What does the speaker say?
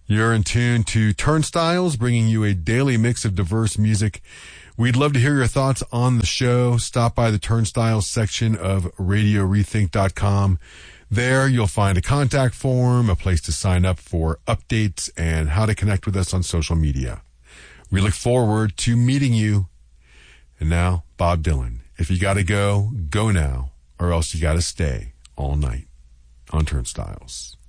You're in tune to Turnstiles, bringing you a daily mix of diverse music. We'd love to hear your thoughts on the show. Stop by the Turnstiles section of RadioRethink.com. There you'll find a contact form, a place to sign up for updates, and how to connect with us on social media. We look forward to meeting you. And now, Bob Dylan. If you gotta go, go now, or else you gotta stay all night on Turnstiles.